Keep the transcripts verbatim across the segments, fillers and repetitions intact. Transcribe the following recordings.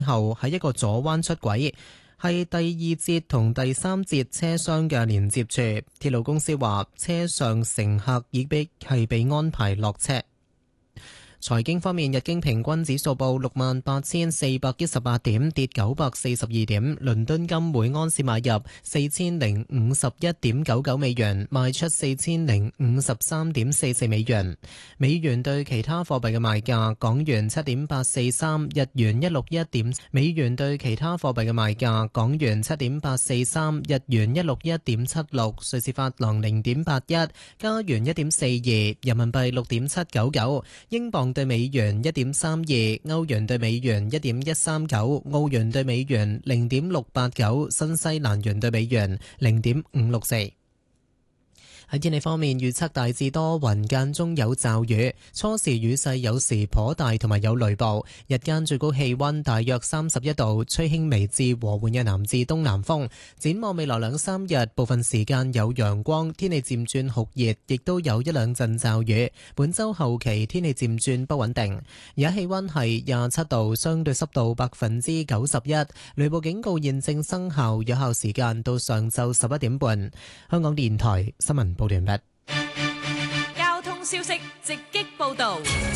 後喺一個左彎出軌，係第二節同第三節車廂嘅連接處。鐵路公司話，車上乘客已被係被安排落車。財經方面，日經平均指數報六萬八千四百一十八點，跌九百四十二點。倫敦金每盎司買入四千零五十一點九九美元，賣出四千零五十三點四四美元。美元對其他貨幣嘅賣價：港元七點八四三，日元一六一點；美元對其他貨幣嘅賣價：港元七點八四三，日元一六一點七六，瑞士法郎零點八一，加元一點四二，人民幣六點七九九，英鎊對美元一點三二，歐元對美元一點一三九，澳元對美元零點六八九，新西蘭元對美元零點五六四。喺天氣方面，預測大致多雲，間中有驟雨，初時雨勢有時頗大，同埋有雷暴。日間最高氣溫大約三十一度，吹輕微至和緩嘅南至東南風。展望未來兩三日，部分時間有陽光，天氣漸轉酷熱，亦都有一兩陣驟雨。本週後期天氣漸轉不穩定。而家氣溫係廿七度，相對濕度百分之九十一，雷暴警告現正生效，有效時間到上晝十一點半。香港電台新聞報道完畢。 交通消息直擊報道。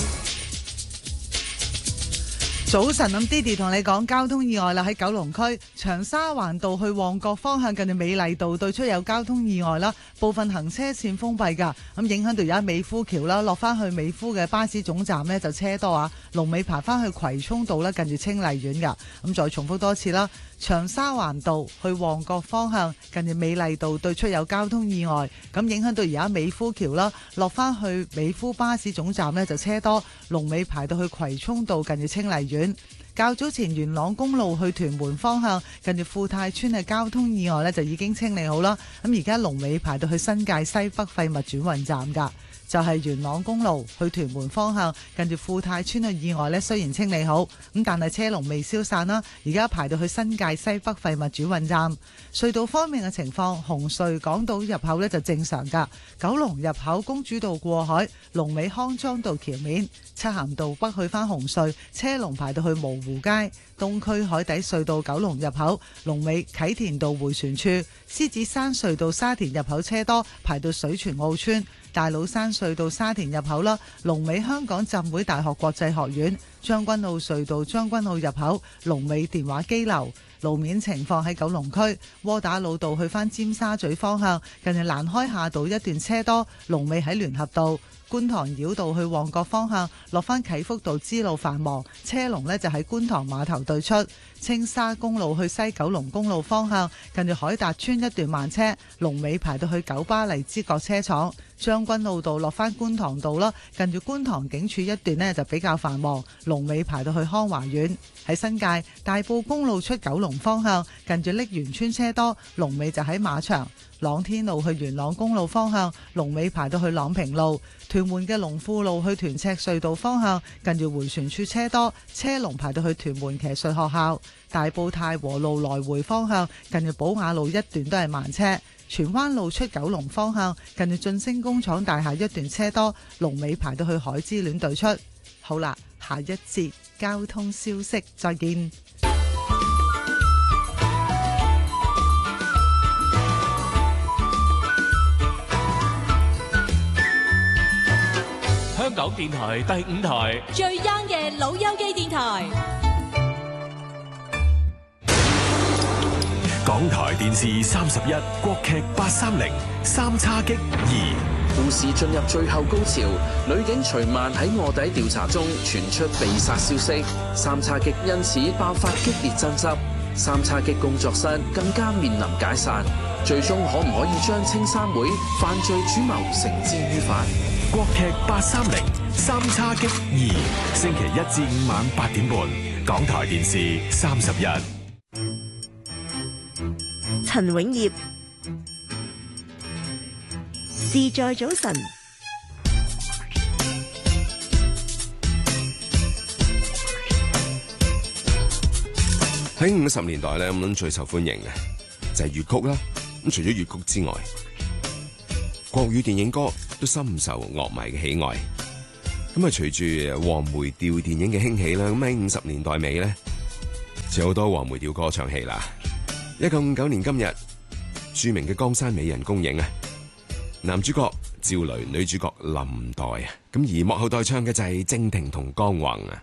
早晨，咁 Didi 同你講交通意外啦，喺九龍區長沙灣道去旺角方向，近住美麗道對出有交通意外啦，部分行車線封閉噶，咁影響到而家美孚橋啦，落翻去美孚嘅巴士總站呢就車多啊，龍尾排翻去葵涌道啦，近住清麗苑噶。咁再重複多次啦，長沙灣道去旺角方向，近住美麗道對出有交通意外，咁影響到而家美孚橋啦，落翻去美孚巴士總站呢就車多，龍尾排到去葵涌道近住清麗苑。較早前元朗公路去屯門方向，近住富泰村嘅交通意外呢就已經清理好啦。咁而家龍尾排到去新界西北廢物轉運站噶，就係元朗公路去屯門方向，近住富泰村嘅意外呢雖然清理好，咁但係車龍未消散啦。而家排到去新界西北廢物轉運站。隧道方面嘅情況，紅隧港島入口呢就正常噶，九龍入口公主道過海，龍尾康莊道橋面，漆咸道北去返紅隧，車龍排到去蕪湖街。東區海底隧道九龍入口，龍尾啟田道迴旋處，獅子山隧道沙田入口車多，排到水泉澳村。大老山隧道沙田入口啦，龍尾香港浸會大學國際學院。將軍澳隧道將軍澳入口，龍尾電話機樓。路面情況喺九龍區窩打老道去返尖沙咀方向，近日蘭開夏道一段車多，龍尾喺聯合道。觀塘繞道去旺角方向，落返啟福道支路繁忙，車龍呢就喺觀塘碼頭對出。青沙公路去西九龍公路方向，近住海達村一段慢車，龍尾排到去九巴荔枝角車廠。將軍澳道落返觀塘道啦，近住觀塘警署一段呢就比較繁忙，龍尾排到去康華苑。喺新界大埔公路出九龍方向，近住瀝源村車多，龍尾就喺馬場。朗天路去元朗公路方向，龍尾排到去朗平路。屯門嘅龍富路去屯赤隧道方向，近住迴旋處車多，車龍排到去屯門騎術學校。大埔太和路來回方向，近住寶雅路一段都係慢車。荃灣路出九龍方向，近住晉升工廠大廈一段車多，龍尾排到去海之戀對出。好啦，下一節交通消息，再見。 香港電台第五台最 young 嘅老友記電台， 港台電視三十一國劇八三零三叉戟二。 故事進入最後高潮，女警徐曼喺臥底調查中傳出被殺消息，三叉戟因此爆發激烈爭執，三叉戟工作室更加面臨解散，最終可唔可以將青山會犯罪主謀繩之於法？ 國劇八三零三叉戟二，星期一至五晚八點半，港台電視三十一。 陳永業，事在早晨。 喺五十年代咧，咁諗最受歡迎嘅就係粵曲啦。咁除咗粵曲之外，國語電影歌都深受樂迷嘅喜愛。咁啊，隨住黃梅調電影嘅興起啦，咁喺五十年代尾咧， 仲有好多黃梅調歌唱戲啦。一九五九年今日，著名嘅江山美人公映啊，男主角趙雷，女主角林黛啊，咁而幕後代唱嘅就係鄭庭同江宏啊。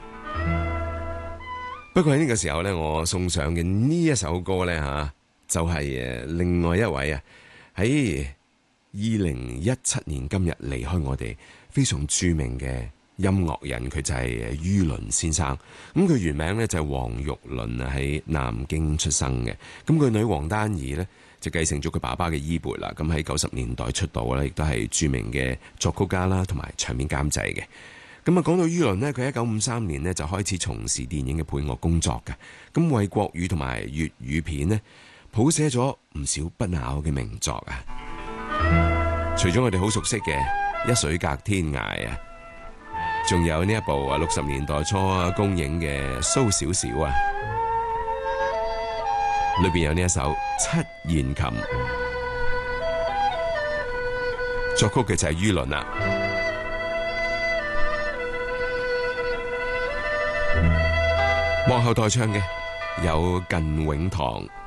不過喺呢個時候咧，我送上嘅呢一首歌咧吓，就係誒另外一位啊喺二零一七年今日離開我哋非常著名嘅音樂人，佢就係于倫先生。咁佢原名咧就係黃玉倫啊，喺南京出生嘅。咁佢女王丹儀咧就繼承咗佢爸爸嘅衣缽啦。咁喺九十年代出道咧，亦都係著名嘅作曲家啦，同埋唱片監製嘅。咁啊，講到于倫呢，佢一九五三年呢就開始從事電影嘅配樂工作嘅。咁為國語同埋粵語片呢譜寫咗唔少不朽嘅名作啊。除咗我哋好熟悉嘅《一水隔天涯》啊，仲有呢一部啊六十年代初公映嘅《蘇小小》啊，裏邊有呢一首《七弦琴》，作曲嘅就係于倫啦。幕後代唱嘅有靳永堂、